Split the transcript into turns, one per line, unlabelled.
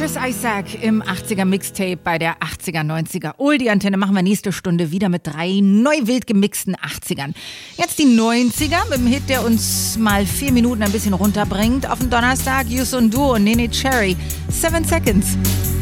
Chris Isaak im 80er Mixtape bei der 80er, 90er Oldie-Antenne machen wir nächste Stunde wieder mit 3 neu wild gemixten 80ern. Jetzt die 90er mit dem Hit, der uns mal 4 Minuten ein bisschen runterbringt. Auf dem Donnerstag Youssou N'Dour und Nene Cherry. 7 Seconds.